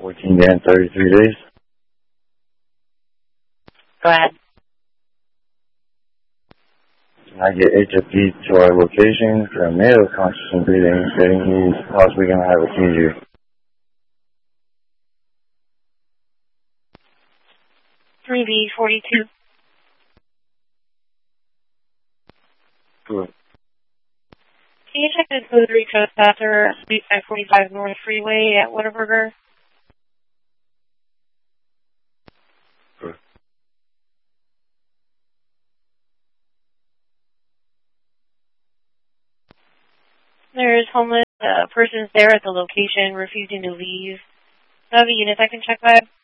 14 to 33 days. Go ahead. I get HFD to our location for a male conscious and breathing, saying he's possibly going to have a seizure. $3B42. Cool. Can you check the code 3 trespasser, Suite 545 North Freeway at Whataburger? Cool. There's homeless persons there at the location refusing to leave. Do I have a unit I can check by?